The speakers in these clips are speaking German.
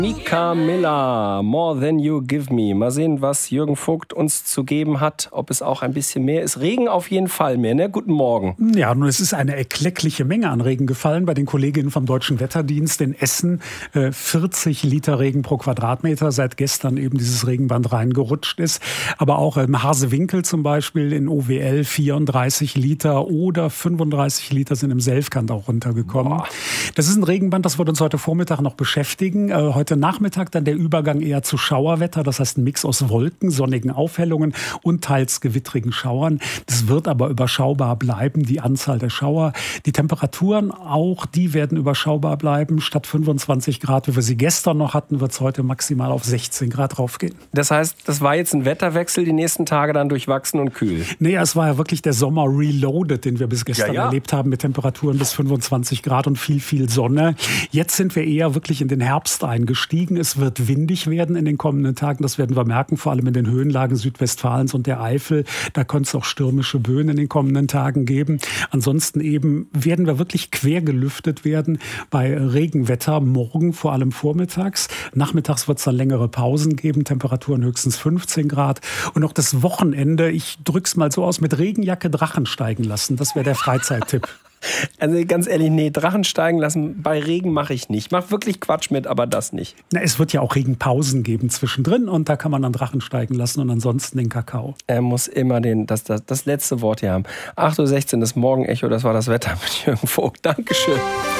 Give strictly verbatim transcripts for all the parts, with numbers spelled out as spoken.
Mika Miller, More Than You Give Me. Mal sehen, was Jürgen Vogt uns zu geben hat. Ob es auch ein bisschen mehr ist. Regen auf jeden Fall mehr, ne? Guten Morgen. Ja, nun, es ist eine erkleckliche Menge an Regen gefallen bei den Kolleginnen vom Deutschen Wetterdienst in Essen. Äh, vierzig Liter Regen pro Quadratmeter, seit gestern eben dieses Regenband reingerutscht ist. Aber auch im Harsewinkel zum Beispiel in O W L vierunddreißig Liter oder fünfunddreißig Liter sind im Selfkant auch runtergekommen. Boah. Das ist ein Regenband, das wird uns heute Vormittag noch beschäftigen. Äh, heute Nachmittag dann der Übergang eher zu Schauerwetter. Das heißt ein Mix aus Wolken, sonnigen Aufhellungen und teils gewittrigen Schauern. Das wird aber überschaubar bleiben, die Anzahl der Schauer. Die Temperaturen auch, die werden überschaubar bleiben. Statt fünfundzwanzig Grad, wie wir sie gestern noch hatten, wird es heute maximal auf sechzehn Grad raufgehen. Das heißt, das war jetzt ein Wetterwechsel, die nächsten Tage dann durchwachsen und kühl? Nee, es war ja wirklich der Sommer reloaded, den wir bis gestern ja, ja. erlebt haben, mit Temperaturen bis fünfundzwanzig Grad und viel, viel Sonne. Jetzt sind wir eher wirklich in den Herbst eingestiegen. Es wird windig werden in den kommenden Tagen. Das werden wir merken, vor allem in den Höhenlagen Südwestfalens und der Eifel. Da könnte es auch stürmische Böen in den kommenden Tagen geben. Ansonsten eben werden wir wirklich quer gelüftet werden bei Regenwetter morgen, vor allem vormittags. Nachmittags wird es dann längere Pausen geben, Temperaturen höchstens fünfzehn Grad. Und auch das Wochenende, ich drück's mal so aus, mit Regenjacke Drachen steigen lassen. Das wäre der Freizeittipp. Also ganz ehrlich, nee, Drachen steigen lassen, bei Regen mache ich nicht. Ich mache wirklich Quatsch mit, aber das nicht. Na, es wird ja auch Regenpausen geben zwischendrin und da kann man dann Drachen steigen lassen und ansonsten den Kakao. Er muss immer den, das, das, das letzte Wort hier haben. acht Uhr sechzehn, das Morgenecho, das war das Wetter mit Jürgen Vogt. Dankeschön.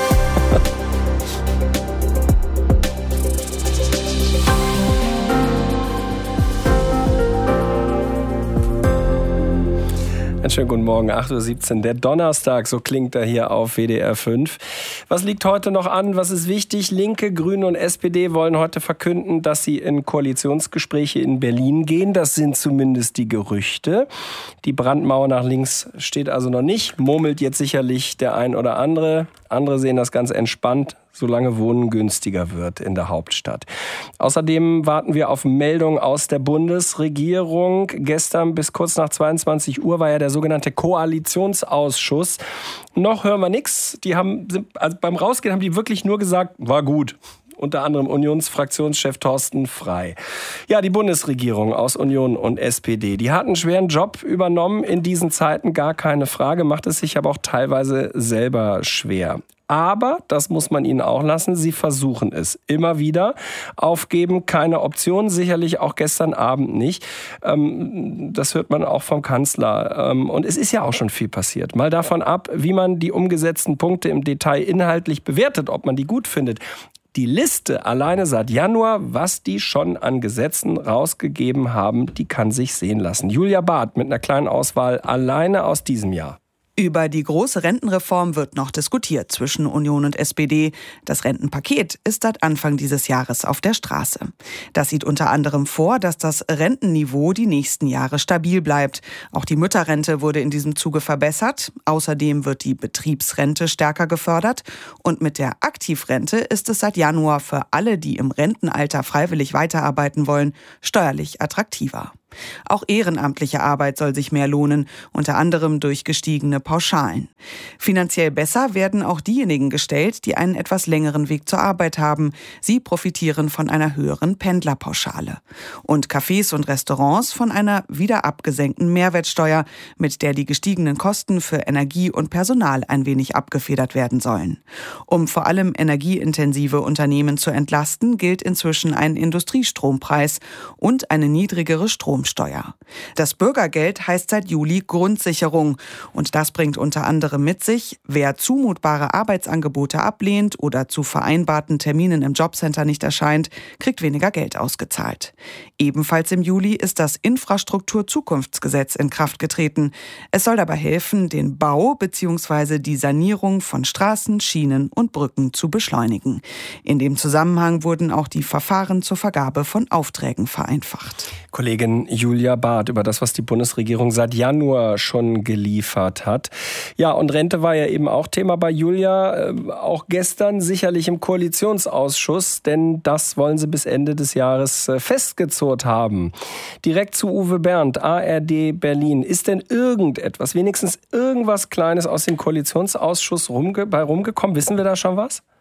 Einen schönen guten Morgen, acht Uhr siebzehn, der Donnerstag, so klingt er hier auf W D R fünf. Was liegt heute noch an? Was ist wichtig? Linke, Grüne und S P D wollen heute verkünden, dass sie in Koalitionsgespräche in Berlin gehen. Das sind zumindest die Gerüchte. Die Brandmauer nach links steht also noch nicht. Murmelt jetzt sicherlich der ein oder andere. Andere sehen das ganz entspannt, solange Wohnen günstiger wird in der Hauptstadt. Außerdem warten wir auf Meldungen aus der Bundesregierung. Gestern bis kurz nach zweiundzwanzig Uhr war ja der sogenannte Koalitionsausschuss. Noch hören wir nichts. Die haben, also beim Rausgehen haben die wirklich nur gesagt, war gut. Unter anderem Unionsfraktionschef Thorsten Frey. Ja, die Bundesregierung aus Union und S P D, die hat einen schweren Job übernommen in diesen Zeiten, gar keine Frage, macht es sich aber auch teilweise selber schwer. Aber, das muss man ihnen auch lassen, sie versuchen es immer wieder. Aufgeben, keine Option, sicherlich auch gestern Abend nicht. Das hört man auch vom Kanzler. Und es ist ja auch schon viel passiert. Mal davon ab, wie man die umgesetzten Punkte im Detail inhaltlich bewertet, ob man die gut findet. Die Liste alleine seit Januar, was die schon an Gesetzen rausgegeben haben, die kann sich sehen lassen. Julia Barth mit einer kleinen Auswahl alleine aus diesem Jahr. Über die große Rentenreform wird noch diskutiert zwischen Union und S P D. Das Rentenpaket ist seit Anfang dieses Jahres auf der Straße. Das sieht unter anderem vor, dass das Rentenniveau die nächsten Jahre stabil bleibt. Auch die Mütterrente wurde in diesem Zuge verbessert. Außerdem wird die Betriebsrente stärker gefördert. Und mit der Aktivrente ist es seit Januar für alle, die im Rentenalter freiwillig weiterarbeiten wollen, steuerlich attraktiver. Auch ehrenamtliche Arbeit soll sich mehr lohnen, unter anderem durch gestiegene Pauschalen. Finanziell besser werden auch diejenigen gestellt, die einen etwas längeren Weg zur Arbeit haben. Sie profitieren von einer höheren Pendlerpauschale. Und Cafés und Restaurants von einer wieder abgesenkten Mehrwertsteuer, mit der die gestiegenen Kosten für Energie und Personal ein wenig abgefedert werden sollen. Um vor allem energieintensive Unternehmen zu entlasten, gilt inzwischen ein Industriestrompreis und eine niedrigere Strom Steuer. Das Bürgergeld heißt seit Juli Grundsicherung und das bringt unter anderem mit sich, wer zumutbare Arbeitsangebote ablehnt oder zu vereinbarten Terminen im Jobcenter nicht erscheint, kriegt weniger Geld ausgezahlt. Ebenfalls im Juli ist das Infrastrukturzukunftsgesetz in Kraft getreten. Es soll dabei helfen, den Bau bzw. die Sanierung von Straßen, Schienen und Brücken zu beschleunigen. In dem Zusammenhang wurden auch die Verfahren zur Vergabe von Aufträgen vereinfacht. Kollegin Julia Barth über das, was die Bundesregierung seit Januar schon geliefert hat. Ja, und Rente war ja eben auch Thema bei Julia, äh, auch gestern sicherlich im Koalitionsausschuss, denn das wollen sie bis Ende des Jahres äh, festgezurrt haben. Direkt zu Uwe Bernd, A R D Berlin. Ist denn irgendetwas, wenigstens irgendwas Kleines aus dem Koalitionsausschuss rumge- bei rumgekommen? Wissen wir da schon was?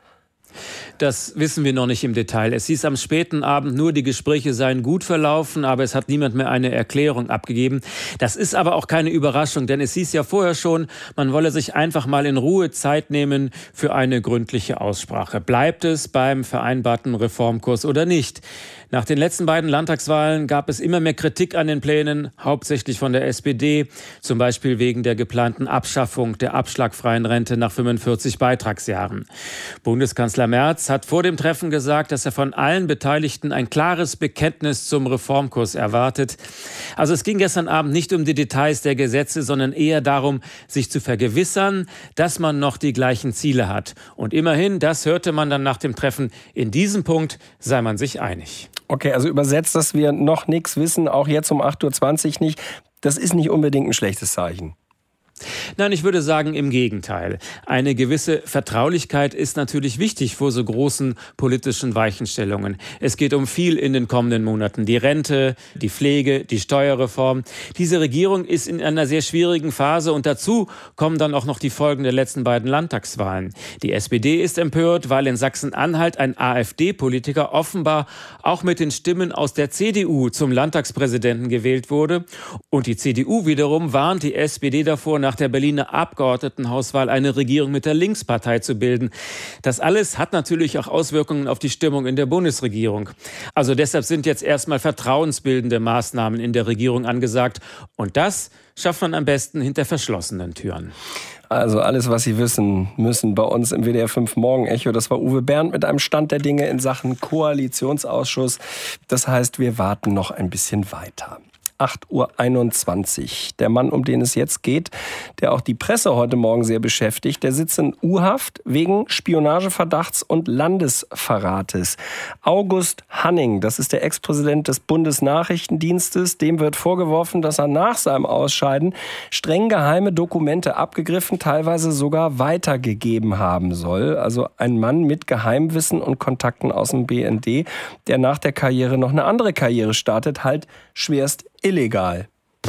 Das wissen wir noch nicht im Detail. Es hieß am späten Abend nur, die Gespräche seien gut verlaufen, aber es hat niemand mehr eine Erklärung abgegeben. Das ist aber auch keine Überraschung, denn es hieß ja vorher schon, man wolle sich einfach mal in Ruhe Zeit nehmen für eine gründliche Aussprache. Bleibt es beim vereinbarten Reformkurs oder nicht? Nach den letzten beiden Landtagswahlen gab es immer mehr Kritik an den Plänen, hauptsächlich von der S P D, zum Beispiel wegen der geplanten Abschaffung der abschlagfreien Rente nach fünfundvierzig Beitragsjahren. Bundeskanzler Merz hat vor dem Treffen gesagt, dass er von allen Beteiligten ein klares Bekenntnis zum Reformkurs erwartet. Also es ging gestern Abend nicht um die Details der Gesetze, sondern eher darum, sich zu vergewissern, dass man noch die gleichen Ziele hat. Und immerhin, das hörte man dann nach dem Treffen, in diesem Punkt sei man sich einig. Okay, also übersetzt, dass wir noch nichts wissen, auch jetzt um acht Uhr zwanzig nicht. Das ist nicht unbedingt ein schlechtes Zeichen. Nein, ich würde sagen, im Gegenteil. Eine gewisse Vertraulichkeit ist natürlich wichtig vor so großen politischen Weichenstellungen. Es geht um viel in den kommenden Monaten. Die Rente, die Pflege, die Steuerreform. Diese Regierung ist in einer sehr schwierigen Phase und dazu kommen dann auch noch die Folgen der letzten beiden Landtagswahlen. Die S P D ist empört, weil in Sachsen-Anhalt ein AfD-Politiker offenbar auch mit den Stimmen aus der C D U zum Landtagspräsidenten gewählt wurde. Und die C D U wiederum warnt die S P D davor, nach der Berliner Abgeordnetenhauswahl eine Regierung mit der Linkspartei zu bilden. Das alles hat natürlich auch Auswirkungen auf die Stimmung in der Bundesregierung. Also deshalb sind jetzt erstmal vertrauensbildende Maßnahmen in der Regierung angesagt. Und das schafft man am besten hinter verschlossenen Türen. Also alles, was Sie wissen müssen bei uns im W D R fünf Morgen-Echo. Das war Uwe Bernd mit einem Stand der Dinge in Sachen Koalitionsausschuss. Das heißt, wir warten noch ein bisschen weiter. acht Uhr einundzwanzig. Der Mann, um den es jetzt geht, der auch die Presse heute Morgen sehr beschäftigt, der sitzt in U-Haft wegen Spionageverdachts und Landesverrates. August Hanning, das ist der Ex-Präsident des Bundesnachrichtendienstes, dem wird vorgeworfen, dass er nach seinem Ausscheiden streng geheime Dokumente abgegriffen, teilweise sogar weitergegeben haben soll. Also ein Mann mit Geheimwissen und Kontakten aus dem B N D, der nach der Karriere noch eine andere Karriere startet, halt schwerst illegal.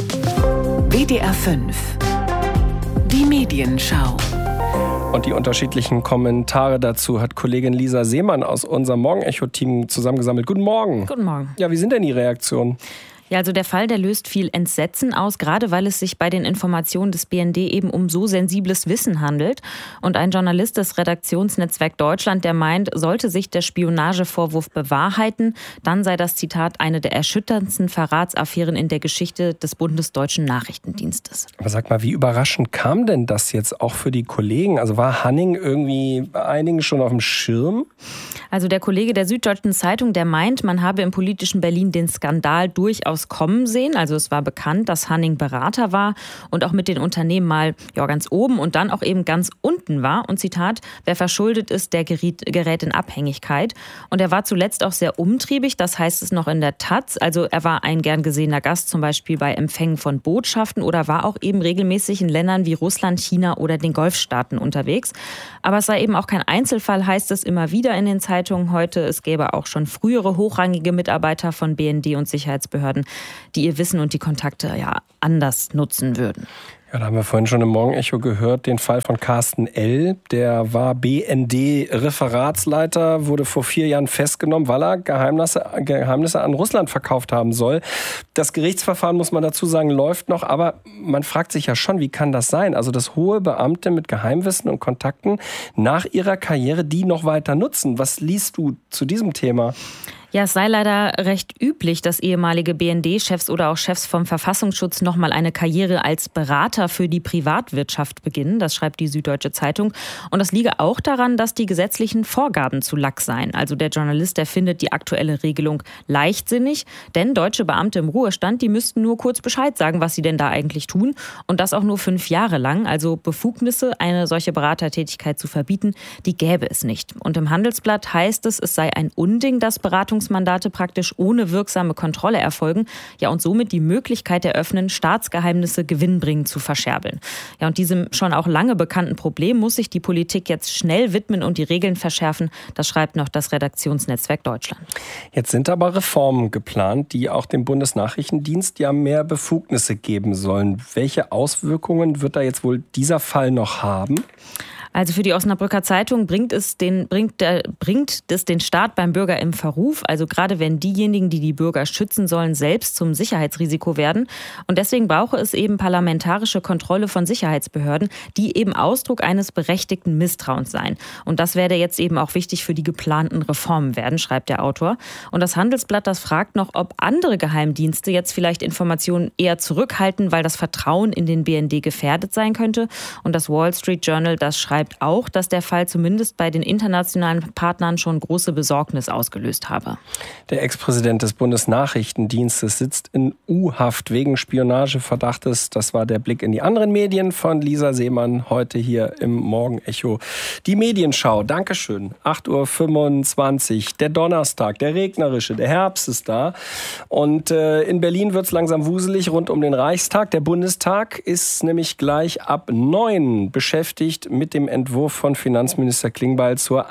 W D R fünf. Die Medienschau. Und die unterschiedlichen Kommentare dazu hat Kollegin Lisa Seemann aus unserem Morgen-Echo-Team zusammengesammelt. Guten Morgen. Guten Morgen. Ja, wie sind denn die Reaktionen? Ja, also der Fall, der löst viel Entsetzen aus, gerade weil es sich bei den Informationen des B N D eben um so sensibles Wissen handelt. Und ein Journalist des Redaktionsnetzwerk Deutschland, der meint, sollte sich der Spionagevorwurf bewahrheiten, dann sei das, Zitat, eine der erschütterndsten Verratsaffären in der Geschichte des bundesdeutschen Nachrichtendienstes. Aber sag mal, wie überraschend kam denn das jetzt auch für die Kollegen? Also war Hanning irgendwie bei einigen schon auf dem Schirm? Also der Kollege der Süddeutschen Zeitung, der meint, man habe im politischen Berlin den Skandal durchaus kommen sehen. Also es war bekannt, dass Hanning Berater war und auch mit den Unternehmen mal ja, ganz oben und dann auch eben ganz unten war. Und Zitat, wer verschuldet ist, der gerät, gerät in Abhängigkeit. Und er war zuletzt auch sehr umtriebig, das heißt es noch in der Taz. Also er war ein gern gesehener Gast, zum Beispiel bei Empfängen von Botschaften oder war auch eben regelmäßig in Ländern wie Russland, China oder den Golfstaaten unterwegs. Aber es sei eben auch kein Einzelfall, heißt es immer wieder in den Zeitungen heute. Es gäbe auch schon frühere hochrangige Mitarbeiter von B N D und Sicherheitsbehörden, die ihr Wissen und die Kontakte ja anders nutzen würden. Ja, da haben wir vorhin schon im Morgenecho gehört, den Fall von Carsten L. Der war B N D-Referatsleiter, wurde vor vier Jahren festgenommen, weil er Geheimnisse, Geheimnisse an Russland verkauft haben soll. Das Gerichtsverfahren, muss man dazu sagen, läuft noch, aber man fragt sich ja schon, wie kann das sein? Also, dass hohe Beamte mit Geheimwissen und Kontakten nach ihrer Karriere die noch weiter nutzen. Was liest du zu diesem Thema? Ja, es sei leider recht üblich, dass ehemalige B N D-Chefs oder auch Chefs vom Verfassungsschutz nochmal eine Karriere als Berater für die Privatwirtschaft beginnen. Das schreibt die Süddeutsche Zeitung. Und das liege auch daran, dass die gesetzlichen Vorgaben zu lax seien. Also der Journalist, der findet die aktuelle Regelung leichtsinnig. Denn deutsche Beamte im Ruhestand, die müssten nur kurz Bescheid sagen, was sie denn da eigentlich tun. Und das auch nur fünf Jahre lang. Also Befugnisse, eine solche Beratertätigkeit zu verbieten, die gäbe es nicht. Und im Handelsblatt heißt es, es sei ein Unding, dass Beratungs Mandate praktisch ohne wirksame Kontrolle erfolgen, ja und somit die Möglichkeit eröffnen, Staatsgeheimnisse gewinnbringend zu verscherbeln. Ja, und diesem schon auch lange bekannten Problem muss sich die Politik jetzt schnell widmen und die Regeln verschärfen. Das schreibt noch das Redaktionsnetzwerk Deutschland. Jetzt sind aber Reformen geplant, die auch dem Bundesnachrichtendienst ja mehr Befugnisse geben sollen. Welche Auswirkungen wird da jetzt wohl dieser Fall noch haben? Also für die Osnabrücker Zeitung bringt es den, bringt, der, bringt es den Staat beim Bürger im Verruf. Also gerade wenn diejenigen, die die Bürger schützen sollen, selbst zum Sicherheitsrisiko werden. Und deswegen brauche es eben parlamentarische Kontrolle von Sicherheitsbehörden, die eben Ausdruck eines berechtigten Misstrauens seien. Und das werde jetzt eben auch wichtig für die geplanten Reformen werden, schreibt der Autor. Und das Handelsblatt, das fragt noch, ob andere Geheimdienste jetzt vielleicht Informationen eher zurückhalten, weil das Vertrauen in den B N D gefährdet sein könnte. Und das Wall Street Journal, das schreibt auch, dass der Fall zumindest bei den internationalen Partnern schon große Besorgnis ausgelöst habe. Der Ex-Präsident des Bundesnachrichtendienstes sitzt in U-Haft wegen Spionageverdachtes. Das war der Blick in die anderen Medien von Lisa Seemann heute hier im Morgenecho. Die Medienschau, Dankeschön. acht Uhr fünfundzwanzig, der Donnerstag, der regnerische, der Herbst ist da. Und äh, in Berlin wird es langsam wuselig rund um den Reichstag. Der Bundestag ist nämlich gleich ab neun beschäftigt mit dem Entwurf von Finanzminister Klingbeil zur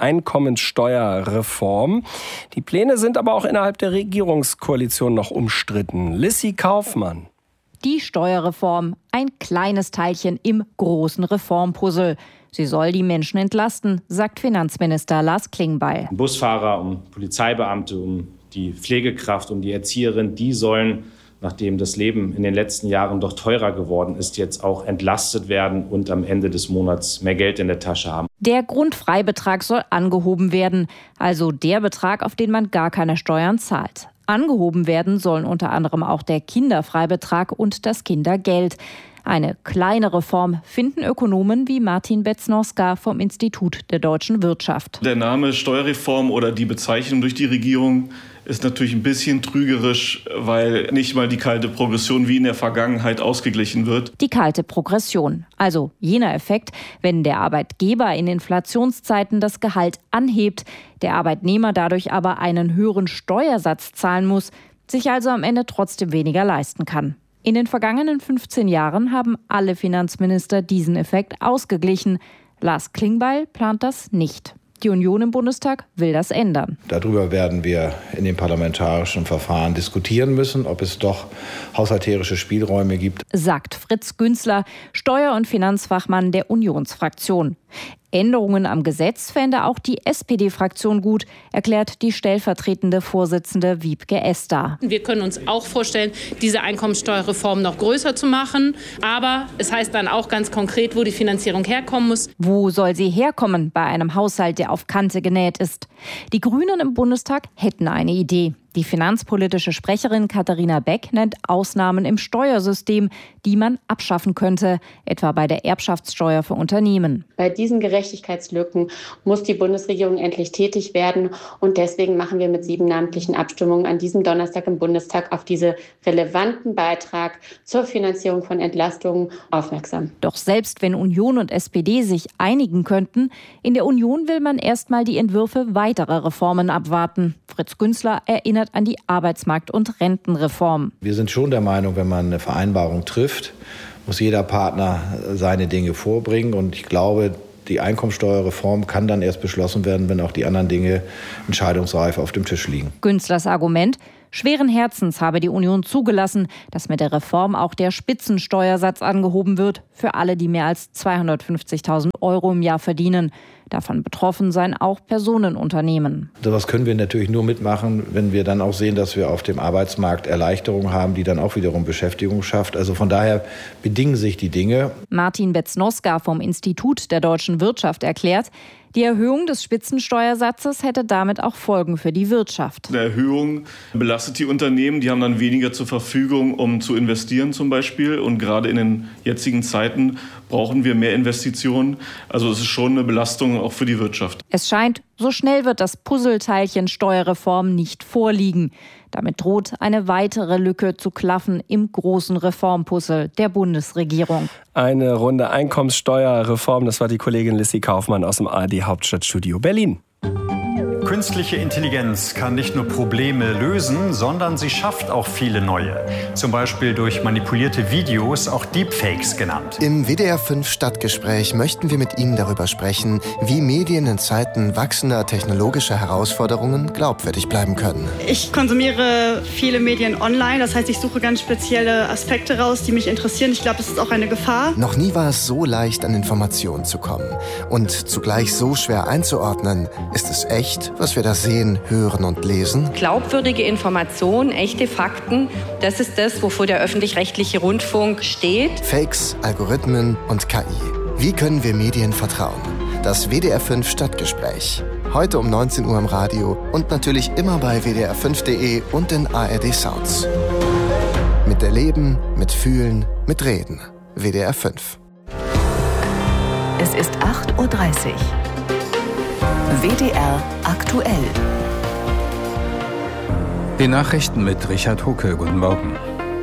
Einkommenssteuerreform. Die Pläne sind aber auch innerhalb der Regierungskoalition noch umstritten. Lissy Kaufmann. Die Steuerreform, ein kleines Teilchen im großen Reformpuzzle. Sie soll die Menschen entlasten, sagt Finanzminister Lars Klingbeil. Um Busfahrer, um Polizeibeamte, um die Pflegekraft, um die Erzieherin, die sollen, nachdem das Leben in den letzten Jahren doch teurer geworden ist, jetzt auch entlastet werden und am Ende des Monats mehr Geld in der Tasche haben. Der Grundfreibetrag soll angehoben werden, also der Betrag, auf den man gar keine Steuern zahlt. Angehoben werden sollen unter anderem auch der Kinderfreibetrag und das Kindergeld. Eine kleine Reform finden Ökonomen wie Martin Betznoska vom Institut der deutschen Wirtschaft. Der Name Steuerreform oder die Bezeichnung durch die Regierung ist natürlich ein bisschen trügerisch, weil nicht mal die kalte Progression wie in der Vergangenheit ausgeglichen wird. Die kalte Progression, also jener Effekt, wenn der Arbeitgeber in Inflationszeiten das Gehalt anhebt, der Arbeitnehmer dadurch aber einen höheren Steuersatz zahlen muss, sich also am Ende trotzdem weniger leisten kann. In den vergangenen fünfzehn Jahren haben alle Finanzminister diesen Effekt ausgeglichen. Lars Klingbeil plant das nicht. Die Union im Bundestag will das ändern. Darüber werden wir in dem parlamentarischen Verfahren diskutieren müssen, ob es doch haushalterische Spielräume gibt, sagt Fritz Günzler, Steuer- und Finanzfachmann der Unionsfraktion. Änderungen am Gesetz fände auch die S P D-Fraktion gut, erklärt die stellvertretende Vorsitzende Wiebke Esser. Wir können uns auch vorstellen, diese Einkommensteuerreform noch größer zu machen. Aber es heißt dann auch ganz konkret, wo die Finanzierung herkommen muss. Wo soll sie herkommen bei einem Haushalt, der auf Kante genäht ist? Die Grünen im Bundestag hätten eine Idee. Die finanzpolitische Sprecherin Katharina Beck nennt Ausnahmen im Steuersystem, die man abschaffen könnte, etwa bei der Erbschaftssteuer für Unternehmen. Bei diesen Gerechtigkeitslücken muss die Bundesregierung endlich tätig werden. Und deswegen machen wir mit sieben namentlichen Abstimmungen an diesem Donnerstag im Bundestag auf diese relevanten Beitrag zur Finanzierung von Entlastungen aufmerksam. Doch selbst wenn Union und S P D sich einigen könnten, in der Union will man erst mal die Entwürfe weiterer Reformen abwarten. Fritz Günzler erinnert an die Arbeitsmarkt- und Rentenreform. Wir sind schon der Meinung, wenn man eine Vereinbarung trifft, muss jeder Partner seine Dinge vorbringen. Und ich glaube, die Einkommensteuerreform kann dann erst beschlossen werden, wenn auch die anderen Dinge entscheidungsreif auf dem Tisch liegen. Günzlers Argument: Schweren Herzens habe die Union zugelassen, dass mit der Reform auch der Spitzensteuersatz angehoben wird für alle, die mehr als zweihundertfünfzigtausend Euro im Jahr verdienen. Davon betroffen seien auch Personenunternehmen. Sowas können wir natürlich nur mitmachen, wenn wir dann auch sehen, dass wir auf dem Arbeitsmarkt Erleichterungen haben, die dann auch wiederum Beschäftigung schafft. Also von daher bedingen sich die Dinge. Martin Betznoska vom Institut der deutschen Wirtschaft erklärt, die Erhöhung des Spitzensteuersatzes hätte damit auch Folgen für die Wirtschaft. Eine Erhöhung belastet die Unternehmen, die haben dann weniger zur Verfügung, um zu investieren zum Beispiel. Und gerade in den jetzigen Zeiten brauchen wir mehr Investitionen. Also es ist schon eine Belastung auch für die Wirtschaft. Es scheint, so schnell wird das Puzzleteilchen Steuerreform nicht vorliegen. Damit droht eine weitere Lücke zu klaffen im großen Reformpuzzle der Bundesregierung. Eine Runde Einkommenssteuerreform, das war die Kollegin Lissy Kaufmann aus dem A R D Hauptstadtstudio Berlin. Künstliche Intelligenz kann nicht nur Probleme lösen, sondern sie schafft auch viele neue. Zum Beispiel durch manipulierte Videos, auch Deepfakes genannt. Im W D R fünf Stadtgespräch möchten wir mit Ihnen darüber sprechen, wie Medien in Zeiten wachsender technologischer Herausforderungen glaubwürdig bleiben können. Ich konsumiere viele Medien online, das heißt, ich suche ganz spezielle Aspekte raus, die mich interessieren. Ich glaube, das ist auch eine Gefahr. Noch nie war es so leicht, an Informationen zu kommen. Und zugleich so schwer einzuordnen, ist es echt, was wir da sehen, hören und lesen? Glaubwürdige Informationen, echte Fakten, das ist das, wofür der öffentlich-rechtliche Rundfunk steht. Fakes, Algorithmen und K I. Wie können wir Medien vertrauen? Das W D R fünf Stadtgespräch. Heute um neunzehn Uhr im Radio und natürlich immer bei w d r fünf punkt d e und den A R D Sounds. Mit Erleben, mit Fühlen, mit Reden. W D R fünf. Es ist acht Uhr dreißig. W D R aktuell. Die Nachrichten mit Richard Hucke. Guten Morgen.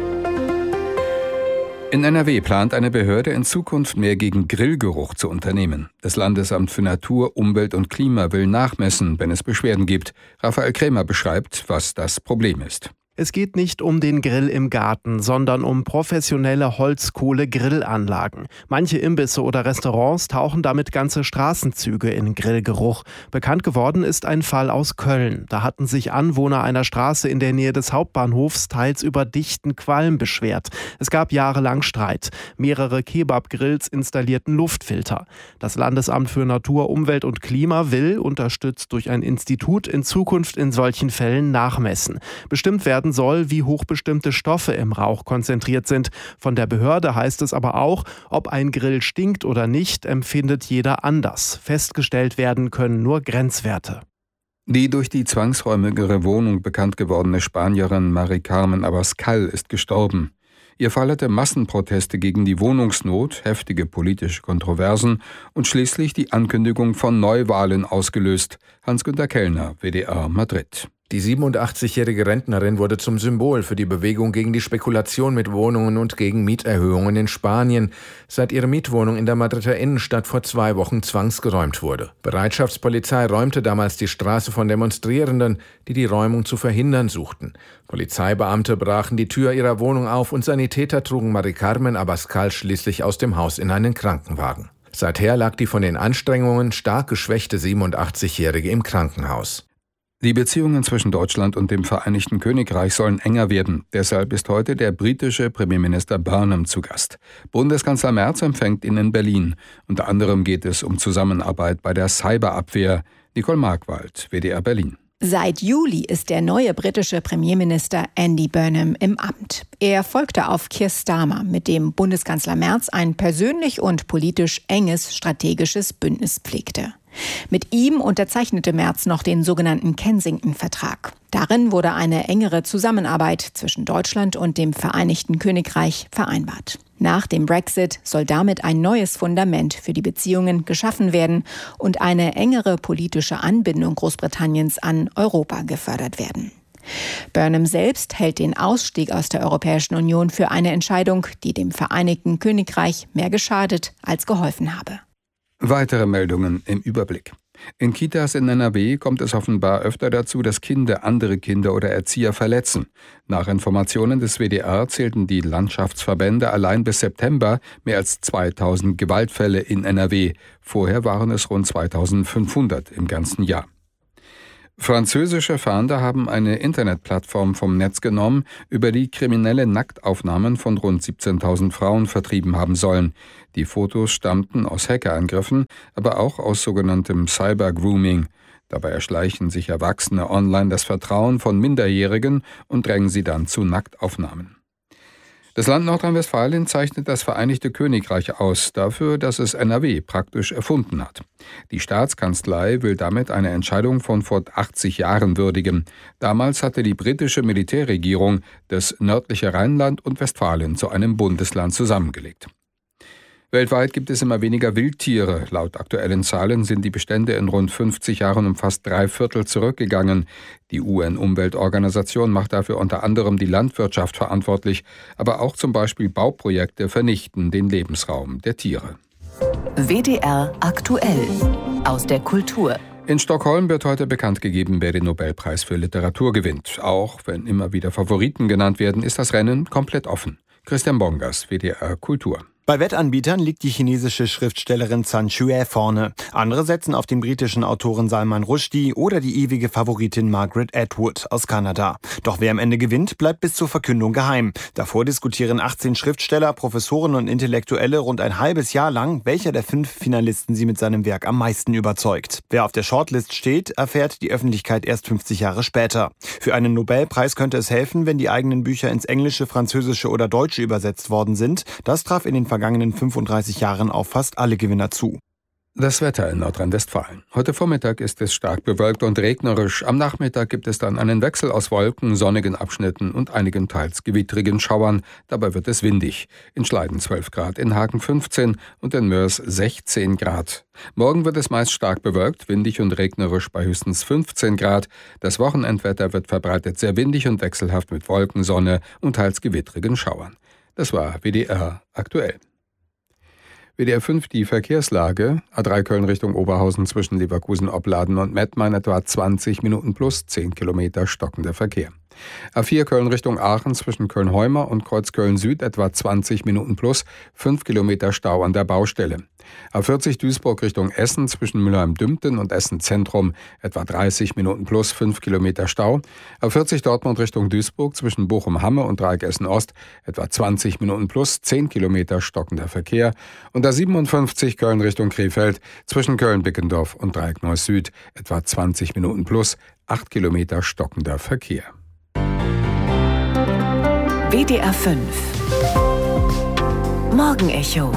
In N R W plant eine Behörde in Zukunft mehr gegen Grillgeruch zu unternehmen. Das Landesamt für Natur, Umwelt und Klima will nachmessen, wenn es Beschwerden gibt. Raphael Krämer beschreibt, was das Problem ist. Es geht nicht um den Grill im Garten, sondern um professionelle Holzkohle-Grillanlagen. Manche Imbisse oder Restaurants tauchen damit ganze Straßenzüge in Grillgeruch. Bekannt geworden ist ein Fall aus Köln. Da hatten sich Anwohner einer Straße in der Nähe des Hauptbahnhofs teils über dichten Qualm beschwert. Es gab jahrelang Streit. Mehrere Kebab-Grills installierten Luftfilter. Das Landesamt für Natur, Umwelt und Klima will, unterstützt durch ein Institut, in Zukunft in solchen Fällen nachmessen. Bestimmt werden soll, wie hoch bestimmte Stoffe im Rauch konzentriert sind. Von der Behörde heißt es aber auch, ob ein Grill stinkt oder nicht, empfindet jeder anders. Festgestellt werden können nur Grenzwerte. Die durch die zwangsräumigere Wohnung bekannt gewordene Spanierin Mari Carmen Abascal ist gestorben. Ihr Fall hatte Massenproteste gegen die Wohnungsnot, heftige politische Kontroversen und schließlich die Ankündigung von Neuwahlen ausgelöst. Hans-Günter Kellner, W D R Madrid. Die siebenundachtzigjährige Rentnerin wurde zum Symbol für die Bewegung gegen die Spekulation mit Wohnungen und gegen Mieterhöhungen in Spanien, seit ihre Mietwohnung in der Madrider Innenstadt vor zwei Wochen zwangsgeräumt wurde. Bereitschaftspolizei räumte damals die Straße von Demonstrierenden, die die Räumung zu verhindern suchten. Polizeibeamte brachen die Tür ihrer Wohnung auf und Sanitäter trugen Mari Carmen Abascal schließlich aus dem Haus in einen Krankenwagen. Seither lag die von den Anstrengungen stark geschwächte siebenundachtzigjährige im Krankenhaus. Die Beziehungen zwischen Deutschland und dem Vereinigten Königreich sollen enger werden. Deshalb ist heute der britische Premierminister Burnham zu Gast. Bundeskanzler Merz empfängt ihn in Berlin. Unter anderem geht es um Zusammenarbeit bei der Cyberabwehr. Nicole Markwald, W D R Berlin. Seit Juli ist der neue britische Premierminister Andy Burnham im Amt. Er folgte auf Keir Starmer, mit dem Bundeskanzler Merz ein persönlich und politisch enges strategisches Bündnis pflegte. Mit ihm unterzeichnete Merz noch den sogenannten Kensington-Vertrag. Darin wurde eine engere Zusammenarbeit zwischen Deutschland und dem Vereinigten Königreich vereinbart. Nach dem Brexit soll damit ein neues Fundament für die Beziehungen geschaffen werden und eine engere politische Anbindung Großbritanniens an Europa gefördert werden. Burnham selbst hält den Ausstieg aus der Europäischen Union für eine Entscheidung, die dem Vereinigten Königreich mehr geschadet als geholfen habe. Weitere Meldungen im Überblick. In Kitas in N R W kommt es offenbar öfter dazu, dass Kinder andere Kinder oder Erzieher verletzen. Nach Informationen des W D R zählten die Landschaftsverbände allein bis September mehr als zweitausend Gewaltfälle in N R W. Vorher waren es rund zweitausendfünfhundert im ganzen Jahr. Französische Fahnder haben eine Internetplattform vom Netz genommen, über die kriminelle Nacktaufnahmen von rund siebzehntausend Frauen vertrieben haben sollen. Die Fotos stammten aus Hackerangriffen, aber auch aus sogenanntem Cyber-Grooming. Dabei erschleichen sich Erwachsene online das Vertrauen von Minderjährigen und drängen sie dann zu Nacktaufnahmen. Das Land Nordrhein-Westfalen zeichnet das Vereinigte Königreich aus dafür, dass es N R W praktisch erfunden hat. Die Staatskanzlei will damit eine Entscheidung von vor achtzig Jahren würdigen. Damals hatte die britische Militärregierung das nördliche Rheinland und Westfalen zu einem Bundesland zusammengelegt. Weltweit gibt es immer weniger Wildtiere. Laut aktuellen Zahlen sind die Bestände in rund fünfzig Jahren um fast drei Viertel zurückgegangen. Die U N-Umweltorganisation macht dafür unter anderem die Landwirtschaft verantwortlich, aber auch zum Beispiel Bauprojekte vernichten den Lebensraum der Tiere. W D R aktuell aus der Kultur. In Stockholm wird heute bekannt gegeben, wer den Nobelpreis für Literatur gewinnt. Auch wenn immer wieder Favoriten genannt werden, ist das Rennen komplett offen. Christian Bongers, W D R Kultur. Bei Wettanbietern liegt die chinesische Schriftstellerin Zhan Xue vorne. Andere setzen auf den britischen Autoren Salman Rushdie oder die ewige Favoritin Margaret Atwood aus Kanada. Doch wer am Ende gewinnt, bleibt bis zur Verkündung geheim. Davor diskutieren achtzehn Schriftsteller, Professoren und Intellektuelle rund ein halbes Jahr lang, welcher der fünf Finalisten sie mit seinem Werk am meisten überzeugt. Wer auf der Shortlist steht, erfährt die Öffentlichkeit erst fünfzig Jahre später. Für einen Nobelpreis könnte es helfen, wenn die eigenen Bücher ins Englische, Französische oder Deutsche übersetzt worden sind. Das traf in den vergangenen fünfunddreißig Jahren auf fast alle Gewinner zu. Das Wetter in Nordrhein-Westfalen. Heute Vormittag ist es stark bewölkt und regnerisch. Am Nachmittag gibt es dann einen Wechsel aus Wolken, sonnigen Abschnitten und einigen teils gewittrigen Schauern. Dabei wird es windig. In Schleiden zwölf Grad, in Hagen fünfzehn und in Mörs sechzehn Grad. Morgen wird es meist stark bewölkt, windig und regnerisch bei höchstens fünfzehn Grad. Das Wochenendwetter wird verbreitet sehr windig und wechselhaft mit Wolken, Sonne und teils gewittrigen Schauern. Das war W D R aktuell. W D R fünf die Verkehrslage. A drei Köln Richtung Oberhausen zwischen Leverkusen-Opladen und Mettmann etwa zwanzig Minuten plus zehn Kilometer stockender Verkehr. A vier Köln Richtung Aachen zwischen Köln-Heuma und Kreuzköln Süd etwa zwanzig Minuten plus fünf Kilometer Stau an der Baustelle. A vierzig Duisburg Richtung Essen zwischen Mülheim-Dümpten und Essen Zentrum etwa dreißig Minuten plus fünf Kilometer Stau. A vierzig Dortmund Richtung Duisburg zwischen Bochum-Hamme und Dreieck Essen-Ost etwa zwanzig Minuten plus zehn Kilometer stockender Verkehr. Und A siebenundfünfzig Köln Richtung Krefeld zwischen Köln-Bickendorf und Dreieck Neuss Süd etwa zwanzig Minuten plus acht Kilometer stockender Verkehr. W D R fünf Morgenecho.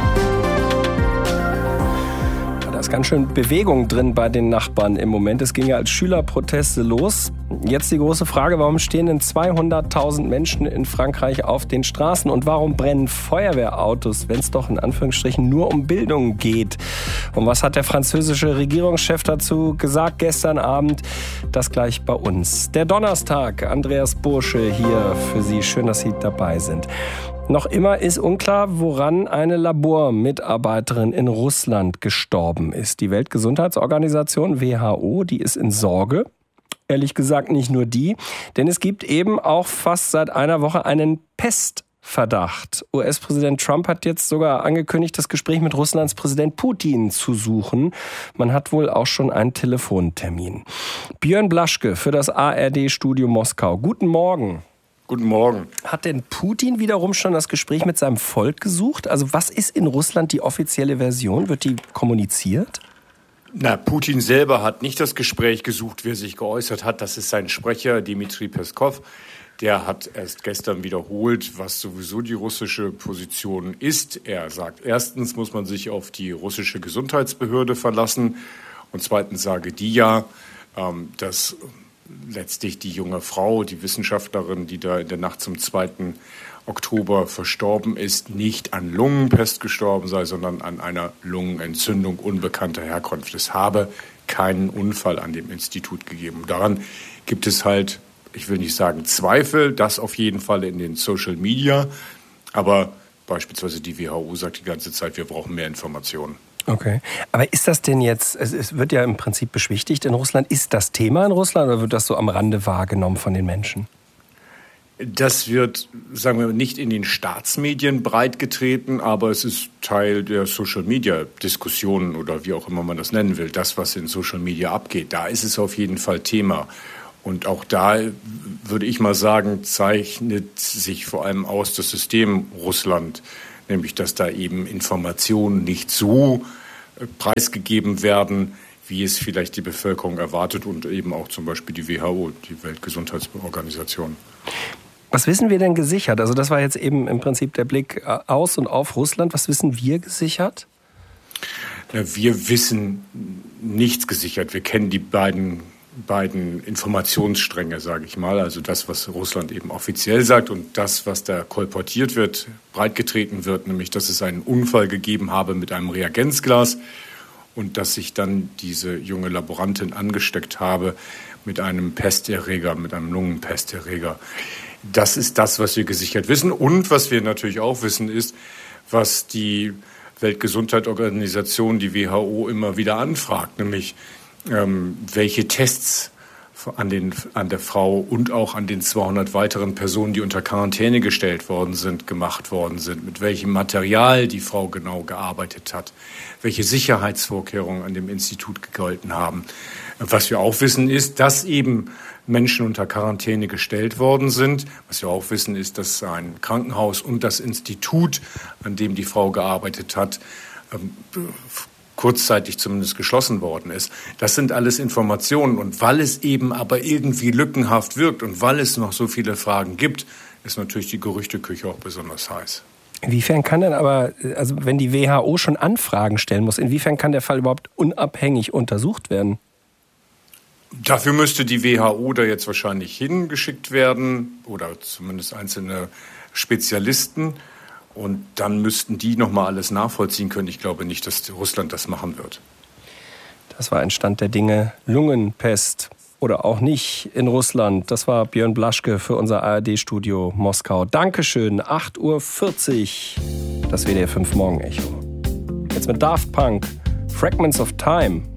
Da ist ganz schön Bewegung drin bei den Nachbarn im Moment. Es ging ja als Schülerproteste los. Jetzt die große Frage, warum stehen denn zweihunderttausend Menschen in Frankreich auf den Straßen und warum brennen Feuerwehrautos, wenn es doch in Anführungsstrichen nur um Bildung geht? Und was hat der französische Regierungschef dazu gesagt gestern Abend? Das gleich bei uns. Der Donnerstag, Andreas Bursche hier für Sie. Schön, dass Sie dabei sind. Noch immer ist unklar, woran eine Labormitarbeiterin in Russland gestorben ist. Die Weltgesundheitsorganisation W H O, die ist in Sorge. Ehrlich gesagt nicht nur die, denn es gibt eben auch fast seit einer Woche einen Pestverdacht. U S-Präsident Trump hat jetzt sogar angekündigt, das Gespräch mit Russlands Präsident Putin zu suchen. Man hat wohl auch schon einen Telefontermin. Björn Blaschke für das A R D-Studio Moskau. Guten Morgen. Guten Morgen. Hat denn Putin wiederum schon das Gespräch mit seinem Volk gesucht? Also was ist in Russland die offizielle Version? Wird die kommuniziert? Na, Putin selber hat nicht das Gespräch gesucht, wie er sich geäußert hat. Das ist sein Sprecher, Dmitri Peskov. Der hat erst gestern wiederholt, was sowieso die russische Position ist. Er sagt, erstens muss man sich auf die russische Gesundheitsbehörde verlassen. Und zweitens sage die ja, ähm, dass letztlich die junge Frau, die Wissenschaftlerin, die da in der Nacht zum zweiten Oktober verstorben ist, nicht an Lungenpest gestorben sei, sondern an einer Lungenentzündung unbekannter Herkunft. Es habe keinen Unfall an dem Institut gegeben. Daran gibt es halt, ich will nicht sagen Zweifel, das auf jeden Fall in den Social Media, aber beispielsweise die W H O sagt die ganze Zeit, wir brauchen mehr Informationen. Okay. Aber ist das denn jetzt, es, es wird ja im Prinzip beschwichtigt in Russland, ist das Thema in Russland oder wird das so am Rande wahrgenommen von den Menschen? Das wird, sagen wir, nicht in den Staatsmedien breitgetreten, aber es ist Teil der Social-Media-Diskussionen oder wie auch immer man das nennen will, das, was in Social Media abgeht. Da ist es auf jeden Fall Thema. Und auch da, würde ich mal sagen, zeichnet sich vor allem aus das System Russland, nämlich dass da eben Informationen nicht so preisgegeben werden, wie es vielleicht die Bevölkerung erwartet und eben auch zum Beispiel die W H O, die Weltgesundheitsorganisation. Was wissen wir denn gesichert? Also das war jetzt eben im Prinzip der Blick aus und auf Russland. Was wissen wir gesichert? Ja, wir wissen nichts gesichert. Wir kennen die beiden beiden Informationsstränge, sage ich mal, also das, was Russland eben offiziell sagt und das, was da kolportiert wird, breitgetreten wird, nämlich, dass es einen Unfall gegeben habe mit einem Reagenzglas und dass sich dann diese junge Laborantin angesteckt habe mit einem Pesterreger, mit einem Lungenpesterreger. Das ist das, was wir gesichert wissen. Und was wir natürlich auch wissen, ist, was die Weltgesundheitsorganisation, die W H O, immer wieder anfragt, nämlich ähm, welche Tests an, den, an der Frau und auch an den zweihundert weiteren Personen, die unter Quarantäne gestellt worden sind, gemacht worden sind, mit welchem Material die Frau genau gearbeitet hat, welche Sicherheitsvorkehrungen an dem Institut gegolten haben. Was wir auch wissen ist, dass eben Menschen unter Quarantäne gestellt worden sind. Was wir auch wissen ist, dass ein Krankenhaus und das Institut, an dem die Frau gearbeitet hat, kurzzeitig zumindest geschlossen worden ist. Das sind alles Informationen. Und weil es eben aber irgendwie lückenhaft wirkt und weil es noch so viele Fragen gibt, ist natürlich die Gerüchteküche auch besonders heiß. Inwiefern kann denn aber, also wenn die W H O schon Anfragen stellen muss, inwiefern kann der Fall überhaupt unabhängig untersucht werden? Dafür müsste die W H O da jetzt wahrscheinlich hingeschickt werden oder zumindest einzelne Spezialisten. Und dann müssten die nochmal alles nachvollziehen können. Ich glaube nicht, dass Russland das machen wird. Das war ein Stand der Dinge. Lungenpest oder auch nicht in Russland. Das war Björn Blaschke für unser A R D-Studio Moskau. Dankeschön. acht Uhr vierzig. Das W D R fünf Morgen-Echo. Jetzt mit Daft Punk. Fragments of Time.